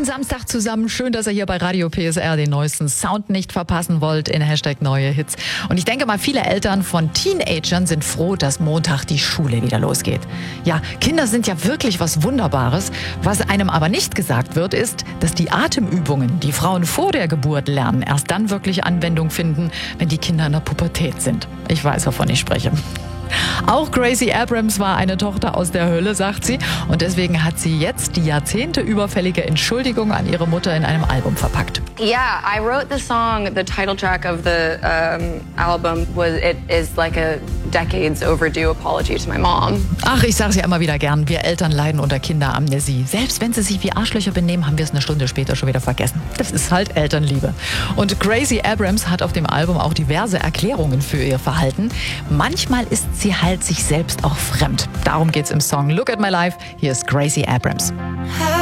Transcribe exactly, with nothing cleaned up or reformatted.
Samstag zusammen. Schön, dass ihr hier bei Radio P S R den neuesten Sound nicht verpassen wollt in Hashtag neue Hits. Und ich denke mal, viele Eltern von Teenagern sind froh, dass Montag die Schule wieder losgeht. Ja, Kinder sind ja wirklich was Wunderbares. Was einem aber nicht gesagt wird, ist, dass die Atemübungen, die Frauen vor der Geburt lernen, erst dann wirklich Anwendung finden, wenn die Kinder in der Pubertät sind. Ich weiß, wovon ich spreche. Auch Gracie Abrams war eine Tochter aus der Hölle, sagt sie. Und deswegen hat sie jetzt die jahrzehnteüberfällige Entschuldigung an ihre Mutter in einem Album verpackt. Yeah, I wrote the song, the title track of the um, album, was it is like a decades overdue apology to my mom. Ach, ich sag's ja immer wieder gern, wir Eltern leiden unter Kinderamnesie. Selbst wenn sie sich wie Arschlöcher benehmen, haben wir es eine Stunde später schon wieder vergessen. Das ist halt Elternliebe. Und Gracie Abrams hat auf dem Album auch diverse Erklärungen für ihr Verhalten. Manchmal ist sie halt sich selbst auch fremd. Darum geht's im Song Look at My Life. Hier ist Gracie Abrams.